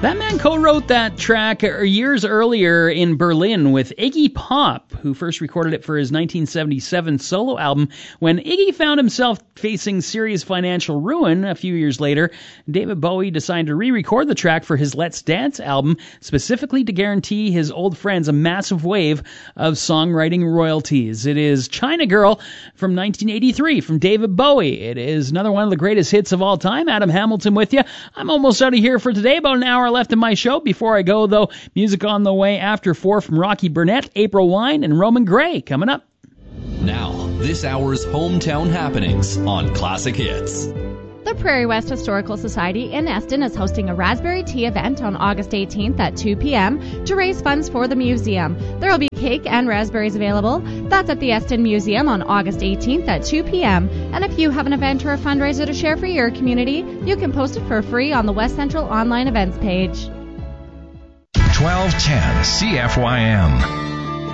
That man co-wrote that track years earlier in Berlin with Iggy Pop, who first recorded it for his 1977 solo album. When Iggy found himself facing serious financial ruin a few years later, David Bowie decided to re-record the track for his Let's Dance album, specifically to guarantee his old friends a massive wave of songwriting royalties. It is China Girl from 1983 from David Bowie. It is another one of the greatest hits of all time. Adam Hamilton with you. I'm almost out of here for today. About an hour left in my show. Before I go, though, music on the way after 4 from Rocky Burnett, April Wine, and Roman Gray coming up. Now, this hour's hometown happenings on Classic Hits. The Prairie West Historical Society in Eston is hosting a Raspberry Tea event on August 18th at 2 p.m. to raise funds for the museum. There will be cake and raspberries available. That's at the Eston Museum on August 18th at 2 p.m. And if you have an event or a fundraiser to share for your community, you can post it for free on the West Central online events page. 1210 CFYM.